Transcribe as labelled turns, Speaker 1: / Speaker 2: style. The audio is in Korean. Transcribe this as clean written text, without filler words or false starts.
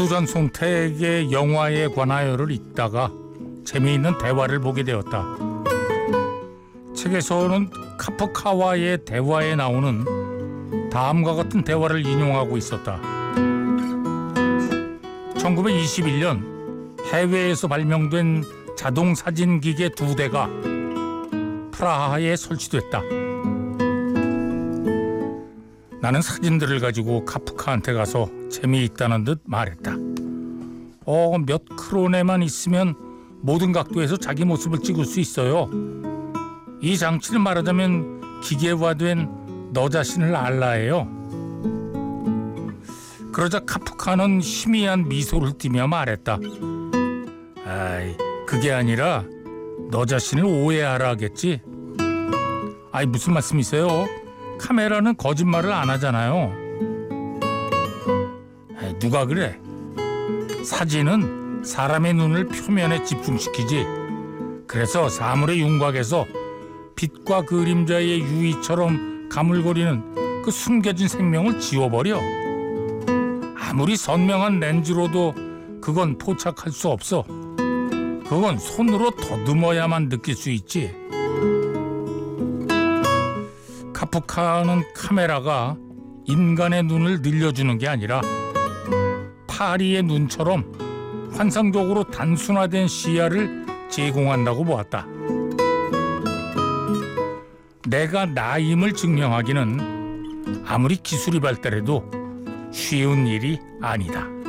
Speaker 1: 수잔 송택의 영화에 관하여를 읽다가 재미있는 대화를 보게 되었다. 책에서는 카프카와의 대화에 나오는 다음과 같은 대화를 인용하고 있었다. 1921년 해외에서 발명된 자동 사진기계 2대가 프라하에 설치됐다. 나는 사진들을 가지고 카프카한테 가서 재미있다는 듯 말했다. 몇 크로네만 있으면 모든 각도에서 자기 모습을 찍을 수 있어요. 이 장치는 말하자면 기계화된 너 자신을 알라예요. 그러자 카프카는 희미한 미소를 띠며 말했다. 아이, 그게 아니라 너 자신을 오해하라겠지. 아이, 무슨 말씀이세요? 카메라는 거짓말을 안 하잖아요. 에이, 누가 그래? 사진은 사람의 눈을 표면에 집중시키지. 그래서 사물의 윤곽에서 빛과 그림자의 유의처럼 가물거리는 그 숨겨진 생명을 지워버려. 아무리 선명한 렌즈로도 그건 포착할 수 없어. 그건 손으로 더듬어야만 느낄 수 있지. 카프카는 카메라가 인간의 눈을 늘려주는 게 아니라 파리의 눈처럼 환상적으로 단순화된 시야를 제공한다고 보았다. 내가 나임을 증명하기는 아무리 기술이 발달해도 쉬운 일이 아니다.